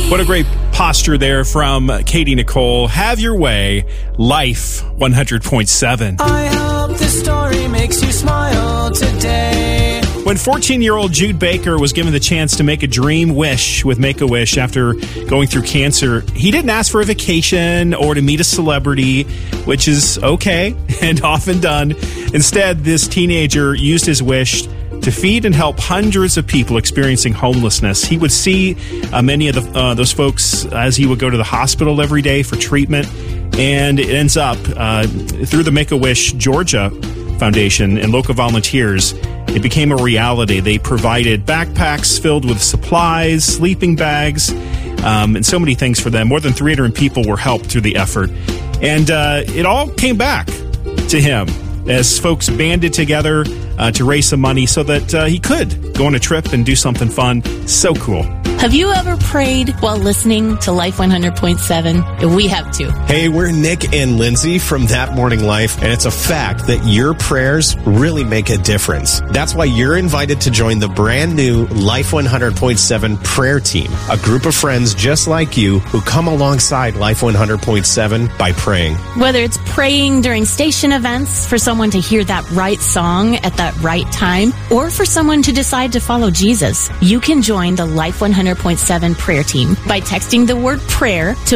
What a great posture there from Katie Nicole. Have your way. Life 100.7. I hope this story makes you smile today. When 14-year-old Jude Baker was given the chance to make a dream wish with Make-A-Wish after going through cancer, he didn't ask for a vacation or to meet a celebrity, which is okay and often done. Instead, this teenager used his wish to feed and help hundreds of people experiencing homelessness. He would see many of those folks as he would go to the hospital every day for treatment. And it ends up through the Make-A-Wish Georgia Foundation and local volunteers, it became a reality. They provided backpacks filled with supplies, sleeping bags, and so many things for them. More than 300 people were helped through the effort. And it all came back to him as folks banded together to raise some money so that he could go on a trip and do something fun. So cool. Have you ever prayed while listening to Life 100.7? We have too. Hey, we're Nick and Lindsay from That Morning Life, and it's a fact that your prayers really make a difference. That's why you're invited to join the brand new Life 100.7 prayer team, a group of friends just like you who come alongside Life 100.7 by praying. Whether it's praying during station events for someone to hear that right song at that right time, or for someone to decide to follow Jesus, you can join the Life 100.7 prayer team by texting the word prayer to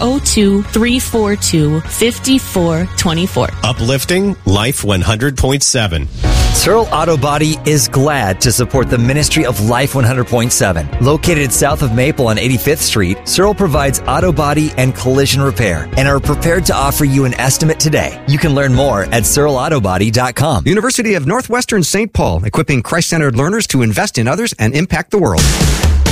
402-342-5424. Uplifting Life 100.7. Searle Auto Body is glad to support the ministry of Life 100.7. Located south of Maple on 85th Street, Searle provides auto body and collision repair and are prepared to offer you an estimate today. You can learn more at SearleAutoBody.com. University of Northwestern St. Paul, equipping Christ-centered learners to invest in others and impact the world.